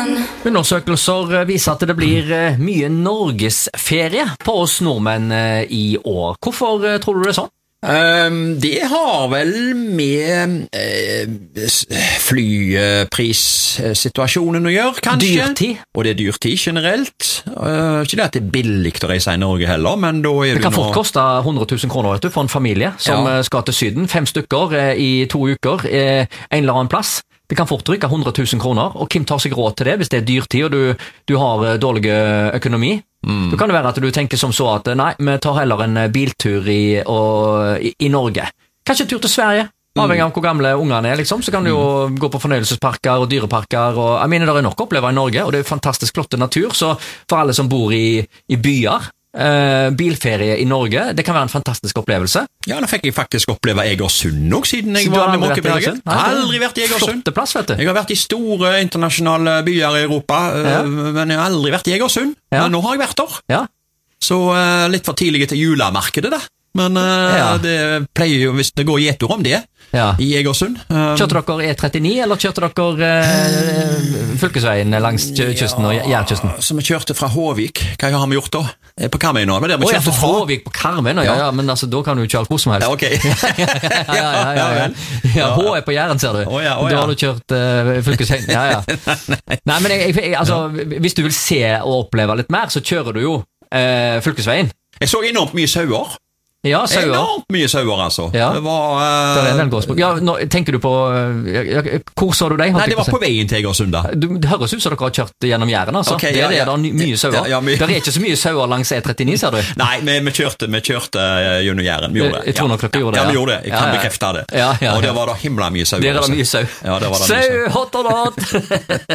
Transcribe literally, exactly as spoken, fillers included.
Undersøkelser viser at det blir mye norgesferie på oss nordmenn i år. Hvorfor tror du det er sånn? Um, det har vel med uh, flyprissituasjonen å gjøre, kanskje. Dyrtid. Og det er dyrtid generelt. Uh, ikke det at det er billig å reise i Norge heller, men da er det kan nå... fort koste hundre tusen kroner vet du, for en familie som ja. skal til Syden. Fem stykker eh, i to uker, eh, en eller annen plass. Det kan fort rykke hundre tusen kroner, og hvem tar seg råd til det hvis det er dyrtid og du, du har dårlig økonomi? Mm. Da kan det være at du tenker som så at nei, vi tar heller en biltur i, og, i, i Norge. Kanskje en tur til Sverige, avhengig av hvor gamle ungene er, liksom. Så kan du jo mm. gå på fornøyelsesparker og dyreparker. Og, jeg mener, det er nok å oppleve i Norge, og det er fantastisk flott natur, så for alle som bor i, i byer, Uh, bilferie i Norge, det kan være en fantastisk opplevelse. Ja, nå fikk jeg faktisk oppleve Egersund nok siden jeg var med Måkeberget. Aldri vært i Egersund. Flotte plass, vet du. Jeg har vært i store internasjonale byer i Europa, ja. uh, men jeg har aldri vært i Egersund. Ja. Men nå har jeg vært der. Ja. Så uh, litt for tidlig til julemarkedet da. Men uh, ja. det pleier jo, hvis det går gjetur om det, ja. i Egersund. Um, kjørte dere E trettini, eller kjørte dere uh, fylkesveien langs kysten og Jærkysten? Ja, så vi kjørte fra Håvik. Hva har vi gjort da? På Karmøy nå. Men det vi oh, ja, kjørte fra Håvik på Karmøy nå, ja. ja, men altså, da kan du kjøre hvor som helst. Ja, ok. ja, ja, ja, ja, ja. ja, H er på Jæren, ser du. Oh, ja, oh, ja. Da har du kjørt uh, fylkesveien. Ja, ja. Nei, men jeg, jeg, altså, hvis du vil se og oppleve litt mer, så kjører du jo uh, fylkesveien. Jeg så enormt mye sauer. Ja, sauer. Enormt mye sauer, altså. Ja. Det var... Uh... Det er en gårdsbruk. Ja, nå, tenker du på... Ja, hvor så du deg? Nei, det var på veien til Egersund, da. Du, det høres ut som dere har kjørt gjennom Jæren, altså. Okay, det ja, er ja. det, det er mye sauer. Ja, ja, my... Det er ikke så mye sauer langs E trettini, ser du? Nei, men vi kjørte, vi kjørte gjennom Jæren. Vi gjorde det. Jeg tror nok dere gjorde det, ja. Ja, vi gjorde det. Jeg kan ja, ja. bekrefte det. Ja, ja, ja. Og det var da himla mye sauer. Det er da mye sau. Ja, det var da sau, hot or not!